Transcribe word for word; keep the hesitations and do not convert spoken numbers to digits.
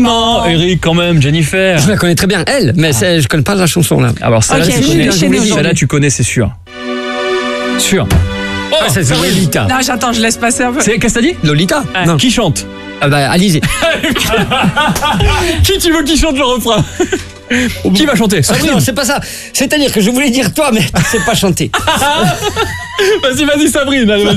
maman. Eric, quand même, Jennifer. Je la connais très bien, elle, mais c'est- je connais pas la chanson là. Alors celle-là, Ok, tu je connais. l'ai chez nous Celle-là, aujourd'hui. tu connais, c'est sûr. Sûr. Oh, Ah, c'est Sabrine. Lolita. Non, j'attends, je laisse passer un peu. C'est qu'est-ce que t'as dit? Lolita Non. Qui chante? Ah bah, Alizé. Qui tu veux qui chante le refrain? Qui va chanter? Sabrine. Non, c'est pas ça. C'est-à-dire que je voulais dire toi, mais tu sais pas chanter. Vas-y, vas-y, Sabrine. Allez,